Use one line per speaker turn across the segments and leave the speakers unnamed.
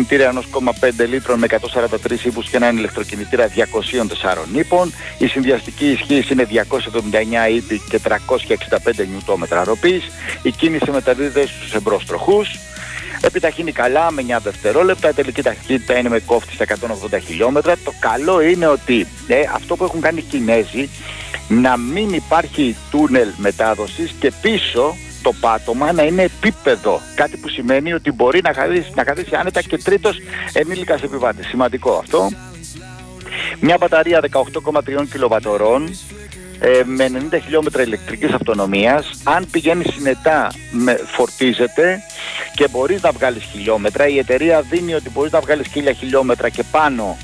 κινητήρα 1,5 λίτρων με 143 ύπους και έναν ηλεκτροκινητήρα 204 ύπων. Η συνδυαστική ισχύς είναι 279 ύπη και 365 νιουτόμετρα ροπής. Η κίνηση μεταδίδεται στους εμπρός τροχούς. Επιταχύνει καλά με 9 δευτερόλεπτα. Η τελική ταχύτητα είναι με κόφτη στα 180 χιλιόμετρα. Το καλό είναι ότι αυτό που έχουν κάνει οι Κινέζοι, να μην υπάρχει τούνελ μετάδοσης και πίσω το πάτωμα να είναι επίπεδο. Κάτι που σημαίνει ότι μπορεί να καθίσει άνετα και τρίτος ενήλικας επιβάτης. Σημαντικό αυτό. Μια μπαταρία 18,3 κιλοβατορών με 90 χιλιόμετρα ηλεκτρικής αυτονομίας. Αν πηγαίνει συνετά φορτίζεται και μπορείς να βγάλεις χιλιόμετρα. Η εταιρεία δίνει ότι μπορείς να βγάλεις 1000 χιλιόμετρα και πάνω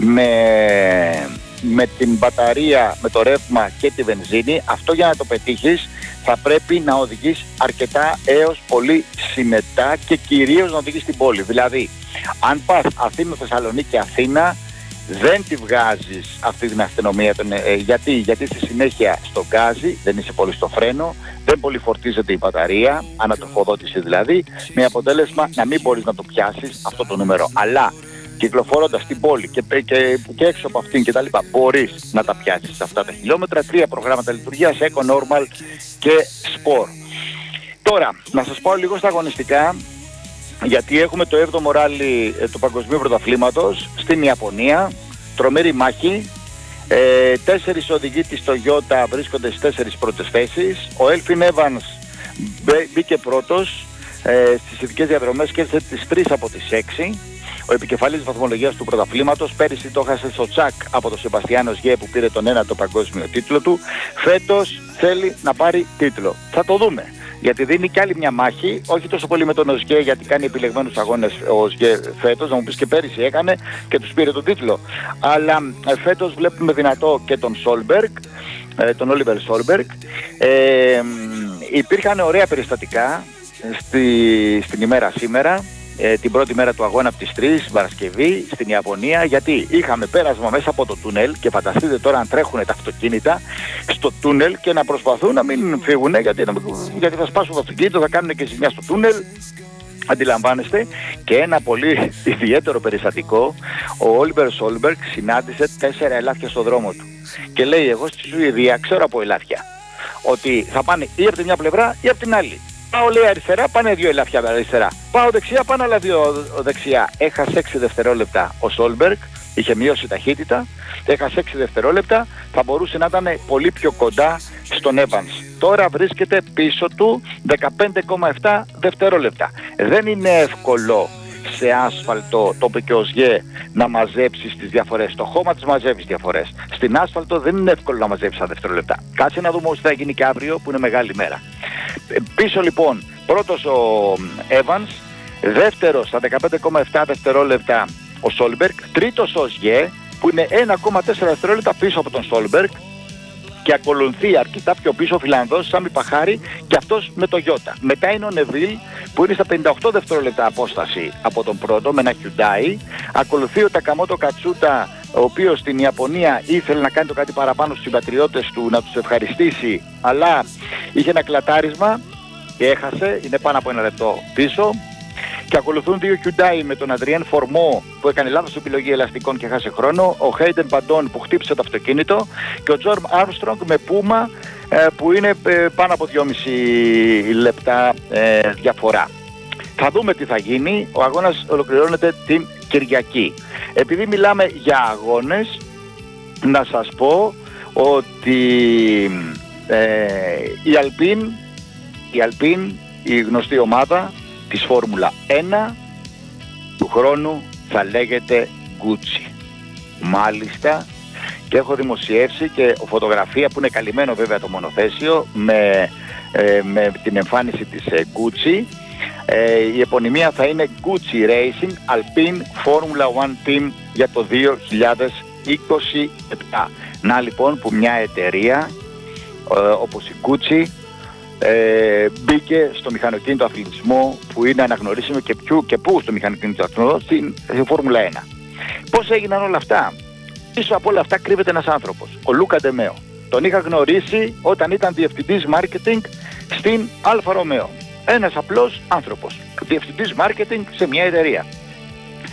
με την μπαταρία, με το ρεύμα και τη βενζίνη. Αυτό για να το πετύχεις θα πρέπει να οδηγείς αρκετά έως πολύ συνετά και κυρίως να οδηγείς στην πόλη. Δηλαδή, αν πας Αθήνα, Θεσσαλονίκη, Αθήνα, δεν τη βγάζεις αυτή την αστυνομία. Γιατί στη συνέχεια στο γκάζι, δεν είσαι πολύ στο φρένο, δεν πολύ φορτίζεται η μπαταρία, ανατροφοδότηση δηλαδή, με αποτέλεσμα να μην μπορείς να το πιάσεις αυτό το νούμερο. Αλλά κυκλοφορώντας στην πόλη και έξω από αυτήν και τα λοιπά, μπορείς να τα πιάσεις αυτά τα χιλιόμετρα. 3 προγράμματα λειτουργίας, Eco, Normal και Sport. Τώρα, να σας πάω λίγο στα αγωνιστικά, γιατί έχουμε το 7ο ράλι του Παγκοσμίου Πρωταθλήματος στην Ιαπωνία. Τρομερή μάχη. 4 οδηγοί της Toyota βρίσκονται στις 4 πρώτες θέσεις. Ο Elfyn Evans μπήκε πρώτος στις ειδικές διαδρομές και έρθε τις 3 από τις 6. Ο επικεφαλής βαθμολογίας του πρωταθλήματος. Πέρυσι το έχασε στο τσακ από τον Σεμπαστιάνο Γε που πήρε τον 1ο παγκόσμιο τίτλο του. Φέτος θέλει να πάρει τίτλο. Θα το δούμε. Γιατί δίνει κι άλλη μια μάχη, όχι τόσο πολύ με τον Οσγέ, γιατί κάνει επιλεγμένους αγώνες ο Οσγέ φέτος, να μου πεις και πέρυσι έκανε και τους πήρε τον τίτλο. Αλλά φέτος βλέπουμε δυνατό και τον Σόλμπεργκ, τον Όλιβερ Σόλμπεργκ. Υπήρχαν ωραία περιστατικά στην ημέρα σήμερα. Την πρώτη μέρα του αγώνα από τις 3 Παρασκευή στην Ιαπωνία, γιατί είχαμε πέρασμα μέσα από το τούνελ και φανταστείτε τώρα αν τρέχουν τα αυτοκίνητα στο τούνελ και να προσπαθούν να μην φύγουν γιατί θα σπάσουν το αυτοκίνητο, θα κάνουν και ζημιά στο τούνελ. Αντιλαμβάνεστε. Και ένα πολύ ιδιαίτερο περιστατικό, ο Όλιβερ Σόλμπεργκ συνάντησε 4 ελάφια στο δρόμο του και λέει, εγώ στη Σουηδία ξέρω από ελάφια ότι θα πάνε ή από τη μια πλευρά ή από την άλλη. Πάω λέει αριστερά, πάνε 2 ελάφια αριστερά. Πάω δεξιά, πάνε άλλα 2 δεξιά. Έχασε 6 δευτερόλεπτα ο Σόλμπεργκ, είχε μειώσει ταχύτητα, έχασε 6 δευτερόλεπτα, θα μπορούσε να ήταν πολύ πιο κοντά στον Evans. Τώρα βρίσκεται πίσω του 15,7 δευτερόλεπτα. Δεν είναι εύκολο σε άσφαλτο, το είπε και ο Οσγέ, να μαζέψεις τις διαφορές. Στο χώμα τις μαζεύεις διαφορές. Στην άσφαλτο δεν είναι εύκολο να μαζέψεις τα δευτερόλεπτα. Κάτσε να δούμε τι θα γίνει και αύριο που είναι μεγάλη μέρα. Πίσω λοιπόν, πρώτος ο Evans, δεύτερος στα 15,7 δευτερόλεπτα ο Σόλμπεργκ, τρίτος ο Οσγέ που είναι 1,4 δευτερόλεπτα πίσω από τον Σόλμπεργκ και ακολουθεί αρκετά πιο πίσω ο Φιλανδός Σάμι Παχάρη και αυτός με το Ιώτα. Μετά είναι ο Νεβίλ που είναι στα 58 δευτερόλεπτα απόσταση από τον πρώτο με ένα Hyundai. Ακολουθεί ο Τακαμότο Κατσούτα, ο οποίος στην Ιαπωνία ήθελε να κάνει το κάτι παραπάνω στους συμπατριώτες του, να τους ευχαριστήσει, αλλά είχε ένα κλατάρισμα και έχασε, είναι πάνω από 1 λεπτό πίσω. Και ακολουθούν 2 Hyundai με τον Αντριέν Φορμό που έκανε λάθος επιλογή ελαστικών και χάσε χρόνο, ο Χέιντεν Παντών που χτύπησε το αυτοκίνητο και ο Τζορμ Άρμστρονγκ με Πούμα που είναι πάνω από 2,5 λεπτά διαφορά. Θα δούμε τι θα γίνει. Ο αγώνας ολοκληρώνεται την Κυριακή. Επειδή μιλάμε για αγώνες, να σας πω ότι η Alpine, η γνωστή ομάδα της Φόρμουλα 1 του χρόνου θα λέγεται Gucci. Μάλιστα, και έχω δημοσιεύσει και φωτογραφία που είναι καλυμμένο βέβαια το μονοθέσιο με την εμφάνιση της Gucci. Η επωνυμία θα είναι Gucci Racing Alpine Formula 1 Team για το 2027. Να λοιπόν που μια εταιρεία όπως η Gucci μπήκε στο μηχανοκίνητο αθλητισμό που είναι αναγνωρίσιμο και πού στο μηχανοκίνητο αθλητισμό στην Φόρμουλα 1. Πώς έγιναν όλα αυτά? Πίσω από όλα αυτά κρύβεται ένας άνθρωπος, ο Λούκα Ντεμέο. Τον είχα γνωρίσει όταν ήταν διευθυντής marketing στην Αλφα Ρωμαίο. Ένας απλός άνθρωπος, διευθυντής marketing σε μια εταιρεία.